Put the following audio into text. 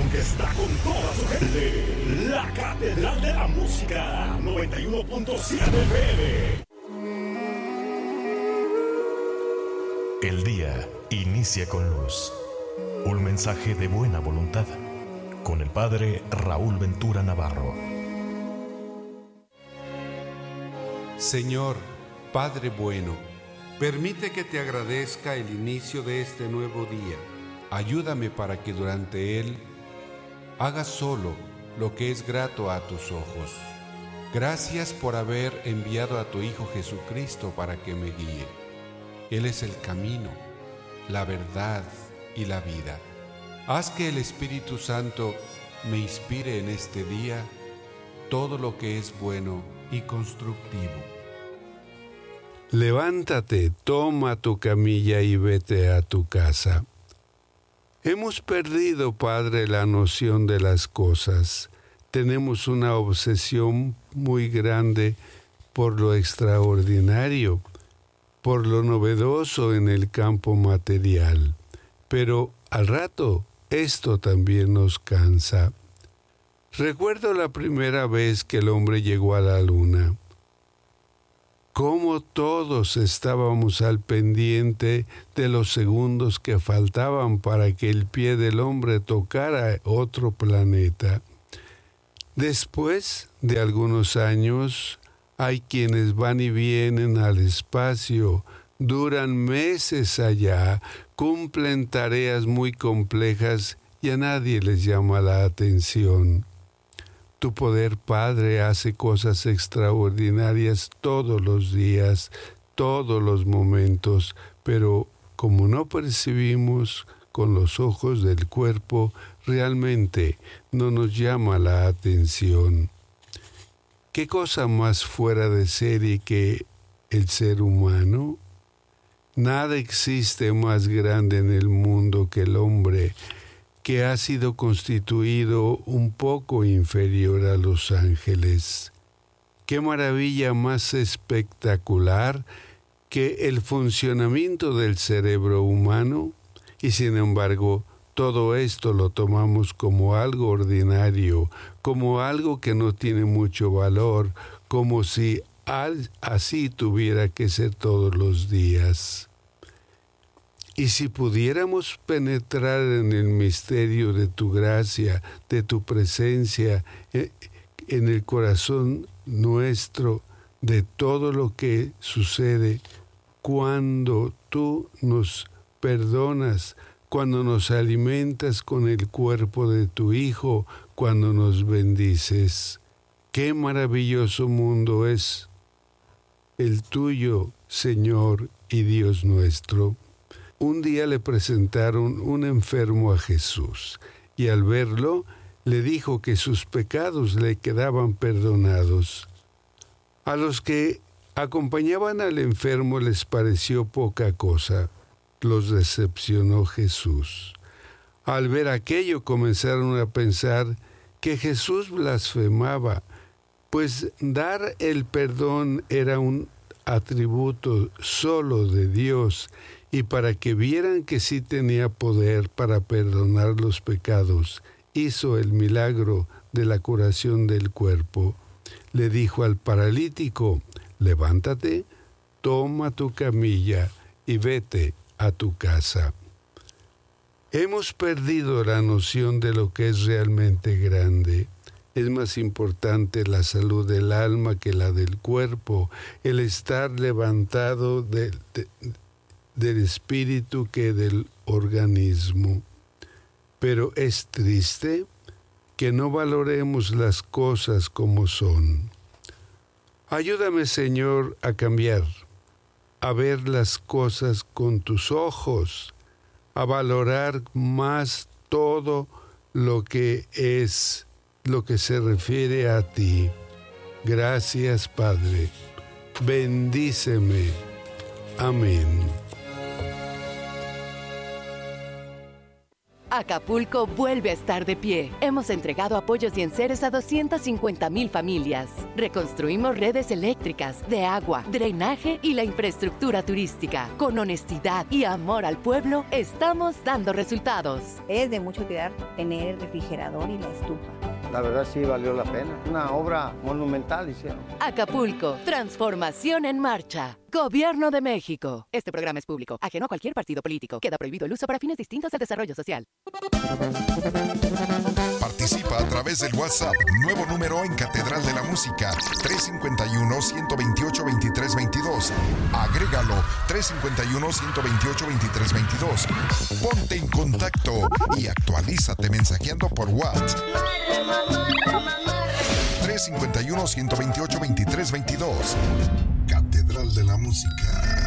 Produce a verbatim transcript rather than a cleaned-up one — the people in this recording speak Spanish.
estación que está con toda su gente. La Catedral de la Música, noventa y uno punto siete F M. El día inicia con luz. Un mensaje de buena voluntad. Con el Padre Raúl Ventura Navarro. Señor, Padre bueno, permite que te agradezca el inicio de este nuevo día. Ayúdame para que durante él haga solo lo que es grato a tus ojos. Gracias por haber enviado a tu Hijo Jesucristo para que me guíe. Él es el camino, la verdad y la vida. Haz que el Espíritu Santo me inspire en este día todo lo que es bueno y constructivo. Levántate, toma tu camilla y vete a tu casa. Hemos perdido, Padre, la noción de las cosas. Tenemos una obsesión muy grande por lo extraordinario, por lo novedoso en el campo material. Pero al rato, esto también nos cansa. Recuerdo la primera vez que el hombre llegó a la luna. Cómo todos estábamos al pendiente de los segundos que faltaban para que el pie del hombre tocara otro planeta. Después de algunos años, hay quienes van y vienen al espacio, duran meses allá, cumplen tareas muy complejas y a nadie les llama la atención. Tu poder, Padre, hace cosas extraordinarias todos los días, todos los momentos, pero como no percibimos con los ojos del cuerpo, realmente no nos llama la atención. ¿Qué cosa más fuera de serie que el ser humano? Nada existe más grande en el mundo que el hombre, que ha sido constituido un poco inferior a los ángeles. Qué maravilla más espectacular que el funcionamiento del cerebro humano, y sin embargo, todo esto lo tomamos como algo ordinario, como algo que no tiene mucho valor, como si así tuviera que ser todos los días. Y si pudiéramos penetrar en el misterio de tu gracia, de tu presencia, en el corazón nuestro, de todo lo que sucede, cuando tú nos perdonas, cuando nos alimentas con el cuerpo de tu Hijo, cuando nos bendices. ¡Qué maravilloso mundo es el tuyo, Señor y Dios nuestro! Un día le presentaron un enfermo a Jesús, y al verlo, le dijo que sus pecados le quedaban perdonados. A los que acompañaban al enfermo les pareció poca cosa. Los decepcionó Jesús. Al ver aquello comenzaron a pensar que Jesús blasfemaba, pues dar el perdón era un atributo solo de Dios, y para que vieran que sí tenía poder para perdonar los pecados, hizo el milagro de la curación del cuerpo. Le dijo al paralítico: levántate, toma tu camilla y vete a tu casa. Hemos perdido la noción de lo que es realmente grande. Es más importante la salud del alma que la del cuerpo, el estar levantado de, de, del espíritu que del organismo. Pero es triste que no valoremos las cosas como son. Ayúdame, Señor, a cambiar, a ver las cosas con tus ojos, a valorar más todo lo que es, lo que se refiere a ti. Gracias, Padre. Bendíceme. Amén. Acapulco vuelve a estar de pie. Hemos entregado apoyos y enseres a doscientas cincuenta mil familias. Reconstruimos redes eléctricas, de agua, drenaje y la infraestructura turística. Con honestidad y amor al pueblo, estamos dando resultados. Es de mucho cuidar tener el refrigerador y la estufa. La verdad sí valió la pena. Una obra monumental hicieron. Acapulco, transformación en marcha. Gobierno de México. Este programa es público, ajeno a cualquier partido político. Queda prohibido el uso para fines distintos al desarrollo social. Participa a través del WhatsApp. Nuevo número en Catedral de la Música. tres cinco uno, uno dos ocho, dos tres dos dos. Agrégalo. tres cinco uno, uno dos ocho, dos tres dos dos. Ponte en contacto y actualízate mensajeando por WhatsApp. tres cinco uno, uno dos ocho, dos tres dos dos. Catedral de la Música.